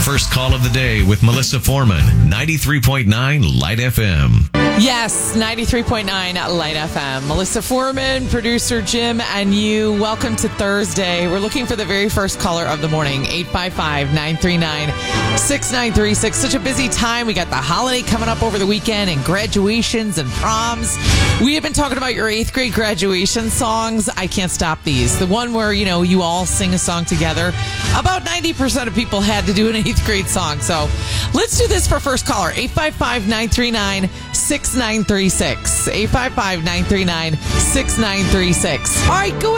first call of the day with Melissa Foreman, 93.9 Light FM. Yes, 93.9 Light FM. Melissa Foreman, producer Jim, and you. Welcome to Thursday. We're looking for the very first caller of the morning, 855-939-6936. Such a busy time. We got the holiday coming up over the weekend and graduations and proms. We have been talking about your 8th grade graduation songs. I can't stop these. The one where, you all sing a song together. About 90% of people had to do an 8th grade song. So let's do this for first caller, 855-939-6936. 855-939-6936. All right, go